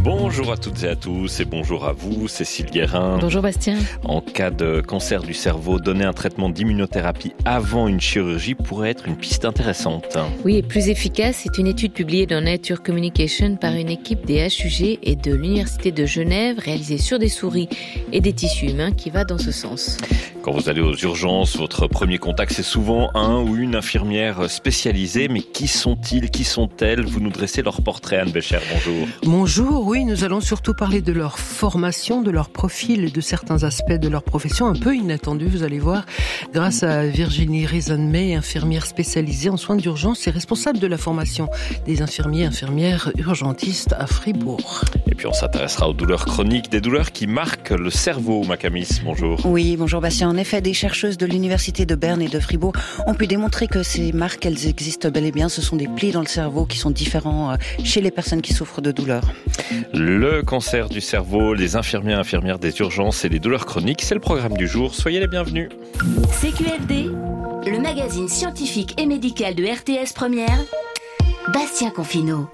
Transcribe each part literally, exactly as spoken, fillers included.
Bonjour à toutes et à tous et bonjour à vous, Cécile Guérin. Bonjour Bastien. En cas de cancer du cerveau, donner un traitement d'immunothérapie avant une chirurgie pourrait être une piste intéressante. Oui, et plus efficace, c'est une étude publiée dans Nature Communication par une équipe des H U G et de l'Université de Genève, réalisée sur des souris et des tissus humains, qui va dans ce sens. Quand vous allez aux urgences, votre premier contact, c'est souvent un ou une infirmière spécialisée. Mais qui sont-ils, qui sont-elles? Vous nous dressez leur portrait, Anne Bécher, bonjour. Bonjour, oui, nous allons surtout parler de leur formation, de leur profil et de certains aspects de leur profession, un peu inattendus, vous allez voir, grâce à Virginie Rezan-May, infirmière spécialisée en soins d'urgence et responsable de la formation des infirmiers et infirmières urgentistes à Fribourg. Et puis on s'intéressera aux douleurs chroniques, des douleurs qui marquent le cerveau, Macamis, bonjour. Oui, bonjour Bastien. En effet, des chercheuses de l'université de Berne et de Fribourg ont pu démontrer que ces marques, elles existent bel et bien. Ce sont des plis dans le cerveau qui sont différents chez les personnes qui souffrent de douleurs. Le cancer du cerveau, les infirmiers et infirmières des urgences et les douleurs chroniques, c'est le programme du jour. Soyez les bienvenus. C Q F D, le magazine scientifique et médical de R T S Première, Bastien Confineau.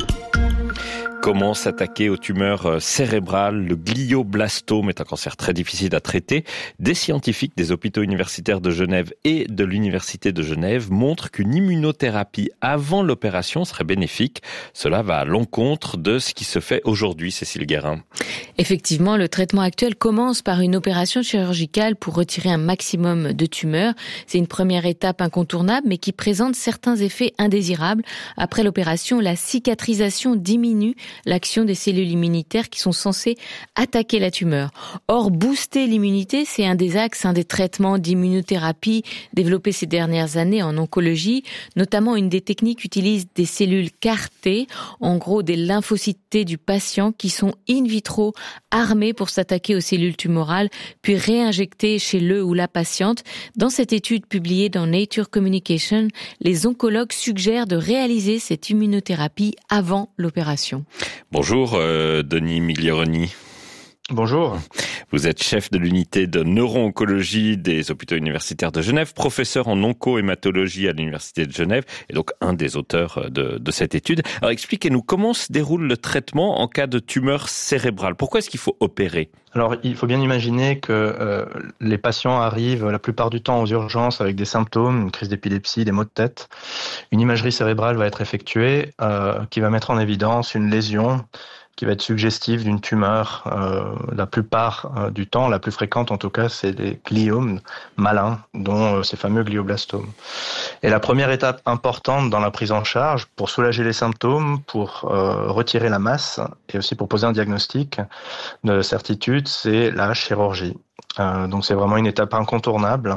Comment s'attaquer aux tumeurs cérébrales? Le glioblastome est un cancer très difficile à traiter. Des scientifiques des hôpitaux universitaires de Genève et de l'Université de Genève montrent qu'une immunothérapie avant l'opération serait bénéfique. Cela va à l'encontre de ce qui se fait aujourd'hui, Cécile Guérin. Effectivement, le traitement actuel commence par une opération chirurgicale pour retirer un maximum de tumeurs. C'est une première étape incontournable, mais qui présente certains effets indésirables. Après l'opération, la cicatrisation diminue l'action des cellules immunitaires qui sont censées attaquer la tumeur. Or, booster l'immunité, c'est un des axes, un des traitements d'immunothérapie développés ces dernières années en oncologie. Notamment, une des techniques utilise des cellules C A R T, en gros des lymphocytes T du patient qui sont in vitro armés pour s'attaquer aux cellules tumorales, puis réinjectés chez le ou la patiente. Dans cette étude publiée dans Nature Communication, les oncologues suggèrent de réaliser cette immunothérapie avant l'opération. Bonjour, euh, Denis Miglioroni. Bonjour. Vous êtes chef de l'unité de neuro-oncologie des hôpitaux universitaires de Genève, professeur en onco-hématologie à l'université de Genève et donc un des auteurs de, de cette étude. Alors expliquez-nous comment se déroule le traitement en cas de tumeur cérébrale. Pourquoi est-ce qu'il faut opérer ? Alors, il faut bien imaginer que euh, les patients arrivent la plupart du temps aux urgences avec des symptômes, une crise d'épilepsie, des maux de tête. Une imagerie cérébrale va être effectuée euh, qui va mettre en évidence une lésion qui va être suggestive d'une tumeur. Euh, la plupart euh, du temps, la plus fréquente en tout cas, c'est des gliomes malins, dont euh, ces fameux glioblastomes. Et la première étape importante dans la prise en charge, pour soulager les symptômes, pour euh, retirer la masse, et aussi pour poser un diagnostic de certitude, c'est la chirurgie. Euh, donc c'est vraiment une étape incontournable.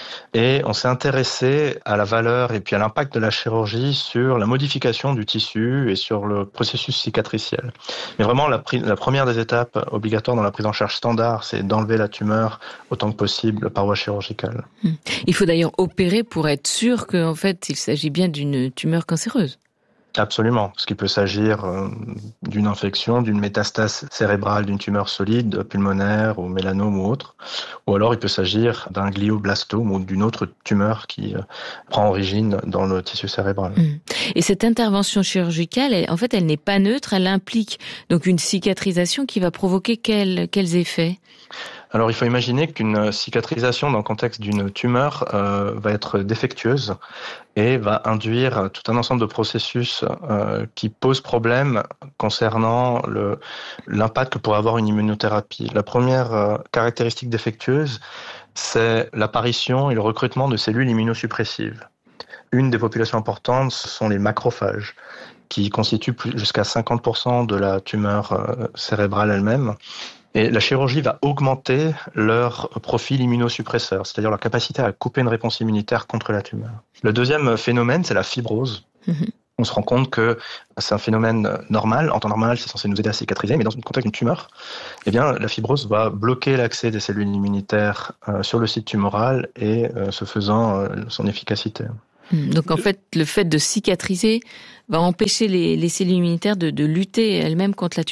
Et on s'est intéressé à la valeur et puis à l'impact de la chirurgie sur la modification du tissu et sur le processus cicatriciel. Mais vraiment, la, pri- la première des étapes obligatoires dans la prise en charge standard, c'est d'enlever la tumeur autant que possible par voie chirurgicale. Il faut d'ailleurs opérer pour être sûr qu'en fait, il s'agit bien d'une tumeur cancéreuse. Absolument, parce qu'il peut s'agir euh, d'une infection, d'une métastase cérébrale, d'une tumeur solide, pulmonaire ou mélanome ou autre, ou alors il peut s'agir d'un glioblastome ou d'une autre tumeur qui euh, prend origine dans le tissu cérébral. Et cette intervention chirurgicale, elle, en fait, elle n'est pas neutre, elle implique donc une cicatrisation qui va provoquer quels, quels effets ? Alors, il faut imaginer qu'une cicatrisation dans le contexte d'une tumeur euh, va être défectueuse et va induire tout un ensemble de processus euh, qui posent problème concernant le, l'impact que pourrait avoir une immunothérapie. La première euh, caractéristique défectueuse, c'est l'apparition et le recrutement de cellules immunosuppressives. Une des populations importantes, ce sont les macrophages, qui constituent plus, jusqu'à cinquante pour cent de la tumeur euh, cérébrale elle-même. Et la chirurgie va augmenter leur profil immunosuppresseur, c'est-à-dire leur capacité à couper une réponse immunitaire contre la tumeur. Le deuxième phénomène, c'est la fibrose. Mmh. On se rend compte que c'est un phénomène normal. En temps normal, c'est censé nous aider à cicatriser, mais dans le contexte d'une tumeur, eh bien, la fibrose va bloquer l'accès des cellules immunitaires euh, sur le site tumoral et, euh, ce faisant, euh, son efficacité. Donc en fait, le fait de cicatriser va empêcher les, les cellules immunitaires de, de lutter elles-mêmes contre la tumeur.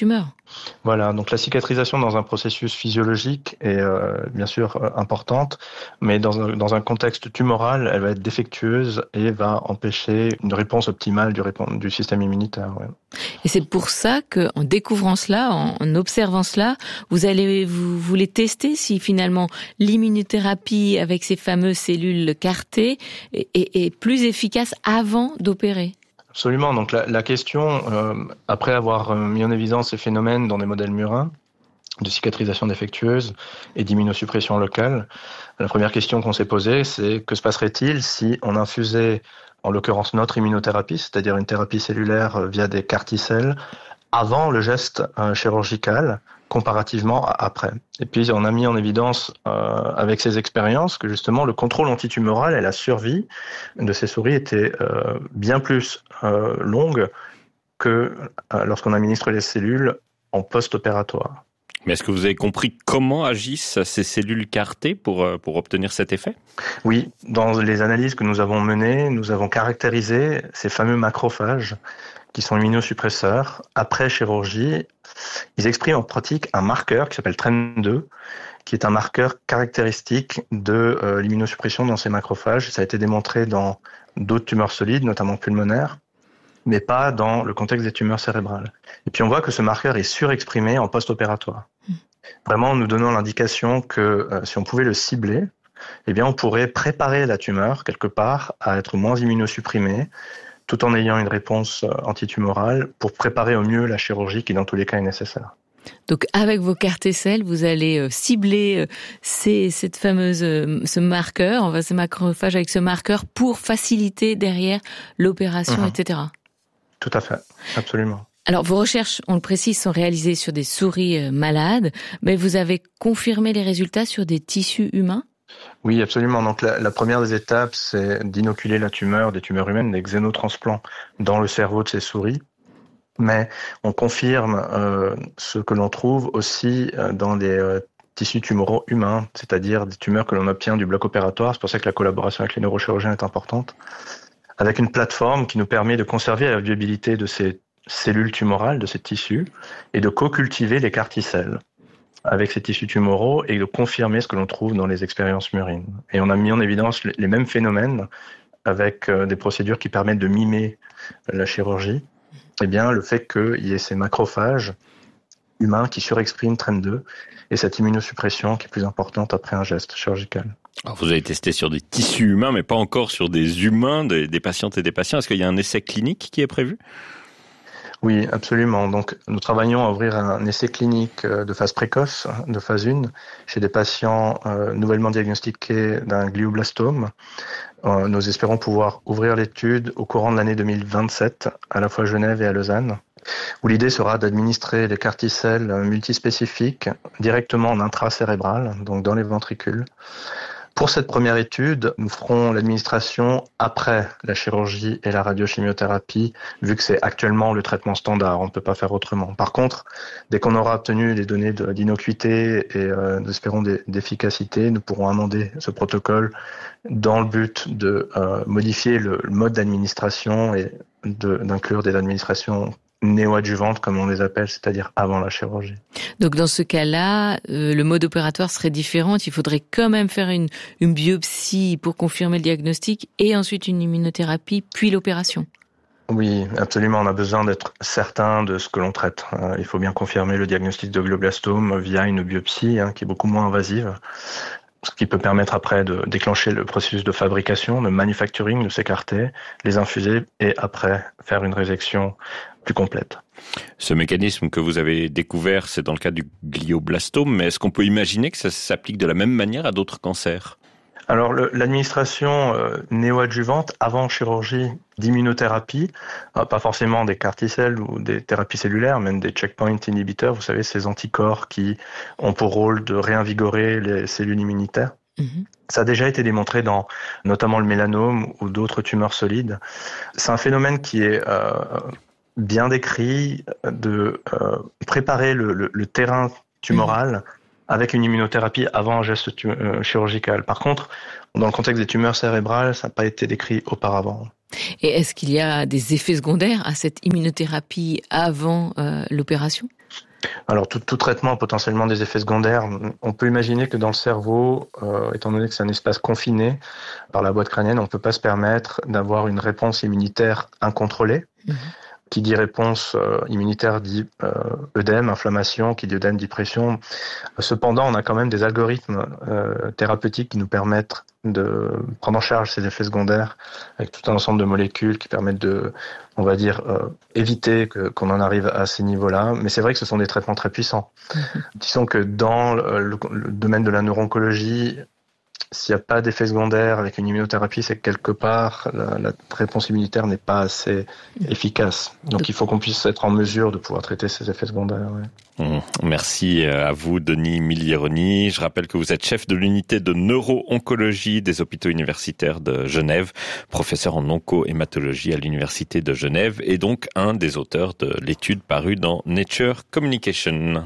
Voilà, donc la cicatrisation dans un processus physiologique est euh, bien sûr euh, importante, mais dans un, dans un contexte tumoral, elle va être défectueuse et va empêcher une réponse optimale du, répon- du système immunitaire. Ouais. Et c'est pour ça qu'en découvrant cela, en, en observant cela, vous allez vous voulez tester si finalement l'immunothérapie avec ces fameuses cellules C A R T est, est, est plus efficace avant d'opérer. Absolument. Donc la, la question, euh, après avoir mis en évidence ces phénomènes dans des modèles murins de cicatrisation défectueuse et d'immunosuppression locale, la première question qu'on s'est posée, c'est que se passerait-il si on infusait, en l'occurrence notre immunothérapie, c'est-à-dire une thérapie cellulaire via des C A R T-cells, avant le geste euh, chirurgical, comparativement à après. Et puis on a mis en évidence euh, avec ces expériences que justement le contrôle antitumoral et la survie de ces souris étaient euh, bien plus euh, longues que euh, lorsqu'on administre les cellules en post-opératoire. Mais est-ce que vous avez compris comment agissent ces cellules C A R T pour, pour obtenir cet effet ? Oui, dans les analyses que nous avons menées, nous avons caractérisé ces fameux macrophages qui sont immunosuppresseurs. Après chirurgie, ils expriment en pratique un marqueur qui s'appelle T R E N deux, qui est un marqueur caractéristique de euh, l'immunosuppression dans ces macrophages. Ça a été démontré dans d'autres tumeurs solides, notamment pulmonaires, mais pas dans le contexte des tumeurs cérébrales. Et puis on voit que ce marqueur est surexprimé en post-opératoire. Mmh. Vraiment nous donnant l'indication que euh, si on pouvait le cibler, eh bien on pourrait préparer la tumeur quelque part à être moins immunosupprimée, tout en ayant une réponse antitumorale pour préparer au mieux la chirurgie qui dans tous les cas est nécessaire. Donc avec vos C A R T-cells, vous allez cibler ces, cette fameuse, ce marqueur, on va ce macrophage avec ce marqueur pour faciliter derrière l'opération, mmh. et cetera. Tout à fait, absolument. Alors vos recherches, on le précise, sont réalisées sur des souris malades, mais vous avez confirmé les résultats sur des tissus humains ? Oui, absolument. Donc la, la première des étapes, c'est d'inoculer la tumeur, des tumeurs humaines, des xénotransplants dans le cerveau de ces souris. Mais on confirme euh, ce que l'on trouve aussi euh, dans les euh, tissus tumoraux humains, c'est-à-dire des tumeurs que l'on obtient du bloc opératoire. C'est pour ça que la collaboration avec les neurochirurgiens est importante. Avec une plateforme qui nous permet de conserver la viabilité de ces cellules tumorales, de ces tissus, et de co-cultiver les C A R T-cells avec ces tissus tumoraux et de confirmer ce que l'on trouve dans les expériences murines. Et on a mis en évidence les mêmes phénomènes avec des procédures qui permettent de mimer la chirurgie. Eh bien, le fait qu'il y ait ces macrophages humains qui surexpriment T R E N deux et cette immunosuppression qui est plus importante après un geste chirurgical. Alors vous avez testé sur des tissus humains, mais pas encore sur des humains, des, des patientes et des patients. Est-ce qu'il y a un essai clinique qui est prévu ? Oui, absolument. Donc, nous travaillons à ouvrir un essai clinique de phase précoce, de phase un, chez des patients euh, nouvellement diagnostiqués d'un glioblastome. Euh, nous espérons pouvoir ouvrir l'étude au courant de l'année deux mille vingt-sept, à la fois à Genève et à Lausanne, où l'idée sera d'administrer les C A R T-cells multispécifiques directement en intracérébral, donc dans les ventricules. Pour cette première étude, nous ferons l'administration après la chirurgie et la radiochimiothérapie, vu que c'est actuellement le traitement standard, on ne peut pas faire autrement. Par contre, dès qu'on aura obtenu les données de, d'innocuité et euh, espérons d'efficacité, nous pourrons amender ce protocole dans le but de euh, modifier le, le mode d'administration et de, d'inclure des administrations néoadjuvantes, comme on les appelle, c'est-à-dire avant la chirurgie. Donc dans ce cas-là, euh, le mode opératoire serait différent. Il faudrait quand même faire une, une biopsie pour confirmer le diagnostic et ensuite une immunothérapie, puis l'opération. Oui, absolument. On a besoin d'être certain de ce que l'on traite. Euh, il faut bien confirmer le diagnostic de glioblastome via une biopsie hein, qui est beaucoup moins invasive, ce qui peut permettre après de déclencher le processus de fabrication, de manufacturing de ces C A R T, les infuser et après faire une résection plus complète. Ce mécanisme que vous avez découvert, c'est dans le cas du glioblastome, mais est-ce qu'on peut imaginer que ça s'applique de la même manière à d'autres cancers ? Alors le, l'administration euh, néoadjuvante avant chirurgie d'immunothérapie, euh, pas forcément des C A R T-cells ou des thérapies cellulaires, même des checkpoint inhibiteurs, vous savez, ces anticorps qui ont pour rôle de réinvigorer les cellules immunitaires. Mmh. Ça a déjà été démontré dans notamment le mélanome ou d'autres tumeurs solides. C'est un phénomène qui est euh, bien décrit de euh, préparer le, le, le terrain tumoral mmh. avec une immunothérapie avant un geste tu- euh, chirurgical. Par contre, dans le contexte des tumeurs cérébrales, ça n'a pas été décrit auparavant. Et est-ce qu'il y a des effets secondaires à cette immunothérapie avant euh, l'opération ? Alors tout, tout traitement a potentiellement des effets secondaires. On peut imaginer que dans le cerveau, euh, étant donné que c'est un espace confiné par la boîte crânienne, on ne peut pas se permettre d'avoir une réponse immunitaire incontrôlée. Mmh. Qui dit réponse euh, immunitaire dit euh, œdème, inflammation, qui dit œdème dit pression. Cependant, on a quand même des algorithmes euh, thérapeutiques qui nous permettent de prendre en charge ces effets secondaires avec tout un ensemble de molécules qui permettent de, on va dire, euh, éviter que, qu'on en arrive à ces niveaux-là. Mais c'est vrai que ce sont des traitements très puissants. Mmh. Disons que dans le, le, le domaine de la neuro-oncologie, s'il n'y a pas d'effet secondaire avec une immunothérapie, c'est que quelque part, la, la réponse immunitaire n'est pas assez efficace. Donc il faut qu'on puisse être en mesure de pouvoir traiter ces effets secondaires. Ouais. Mmh. Merci à vous, Denis Miglieroni. Je rappelle que vous êtes chef de l'unité de neuro-oncologie des hôpitaux universitaires de Genève, professeur en onco-hématologie à l'université de Genève et donc un des auteurs de l'étude parue dans Nature Communication.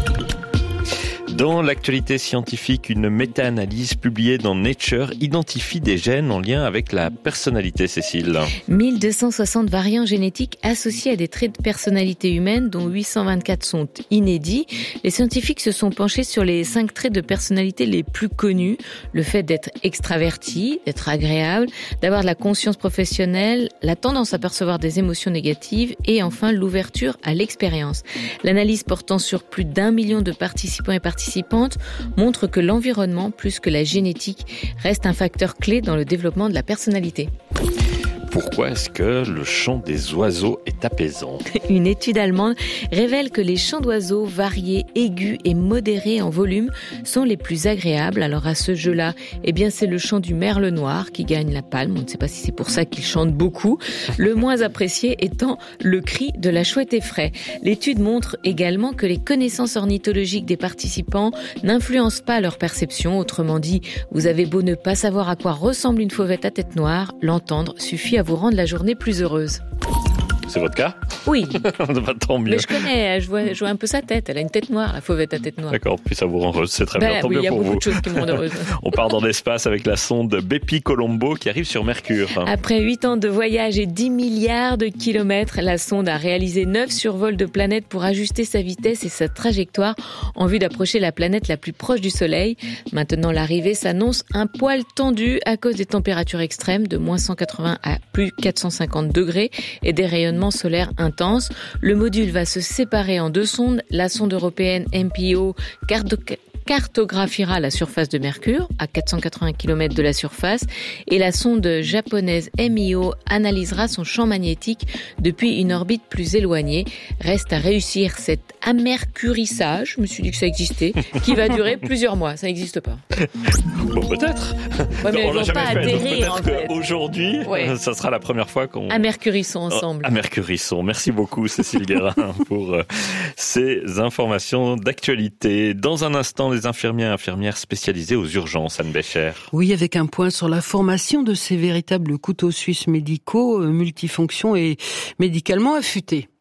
Dans l'actualité scientifique, une méta-analyse publiée dans Nature identifie des gènes en lien avec la personnalité, Cécile. mille deux cent soixante variants génétiques associés à des traits de personnalité humaine, dont huit cent vingt-quatre sont inédits. Les scientifiques se sont penchés sur les cinq traits de personnalité les plus connus. Le fait d'être extraverti, d'être agréable, d'avoir de la conscience professionnelle, la tendance à percevoir des émotions négatives et enfin l'ouverture à l'expérience. L'analyse portant sur plus d'un million de participants et participantes montre que l'environnement, plus que la génétique, reste un facteur clé dans le développement de la personnalité. Pourquoi est-ce que le chant des oiseaux est apaisant ? Une étude allemande révèle que les chants d'oiseaux variés, aigus et modérés en volume sont les plus agréables. Alors à ce jeu-là, eh bien c'est le chant du merle noir qui gagne la palme. On ne sait pas si c'est pour ça qu'il chante beaucoup. Le moins apprécié étant le cri de la chouette effraie. L'étude montre également que les connaissances ornithologiques des participants n'influencent pas leur perception. Autrement dit, vous avez beau ne pas savoir à quoi ressemble une fauvette à tête noire, l'entendre suffit à vous rendre la journée plus heureuse. C'est votre cas ? Oui. Bah, tant mieux. Mais je connais, je vois, je vois un peu sa tête. Elle a une tête noire, la fauvette à tête noire. D'accord, puis ça vous rend heureuse, c'est très ben, bien. Tant oui, mieux pour vous. Il y a beaucoup de choses qui me rendent heureuse. On part dans l'espace avec la sonde Bepi Colombo qui arrive sur Mercure. Après huit ans de voyage et dix milliards de kilomètres, la sonde a réalisé neuf survols de planètes pour ajuster sa vitesse et sa trajectoire en vue d'approcher la planète la plus proche du Soleil. Maintenant, l'arrivée s'annonce un poil tendue à cause des températures extrêmes de moins cent quatre-vingts à plus quatre cent cinquante degrés et des rayonnements solaires intenses. Le module va se séparer en deux sondes. La sonde européenne M P O cartographiera la surface de Mercure à quatre cent quatre-vingts kilomètres de la surface et la sonde japonaise M I O analysera son champ magnétique depuis une orbite plus éloignée. Reste à réussir cet amercurissage, je me suis dit que ça existait, qui va durer plusieurs mois. Ça n'existe pas. Bon, peut-être. Ouais, mais on elles l'a vont pas jamais fait. atterrir, Donc, en peut-être fait. qu'aujourd'hui, ouais. ça sera la première fois qu'on... Amercurissons ensemble. Oh, amercurissons. Merci beaucoup, Cécile Guérin, pour euh, ces informations d'actualité. Dans un instant, les infirmiers et infirmières spécialisées aux urgences, Anne Bécher. Oui, avec un point sur la formation de ces véritables couteaux suisses médicaux, multifonctions et médicalement affûtés.